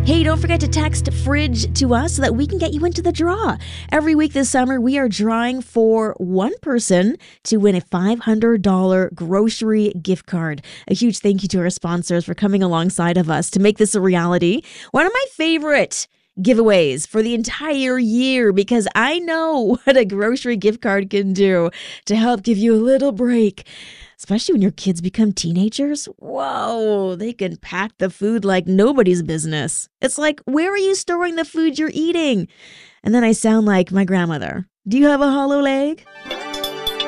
Hey, don't forget to text FRIDGE to us so that we can get you into the draw. Every week this summer, we are drawing for one person to win a $500 grocery gift card. A huge thank you to our sponsors for coming alongside of us to make this a reality. One of my favorite giveaways for the entire year, because I know what a grocery gift card can do to help give you a little break. Especially when your kids become teenagers. Whoa, they can pack the food like nobody's business. It's like, where are you storing the food you're eating? And then I sound like my grandmother. Do you have a hollow leg?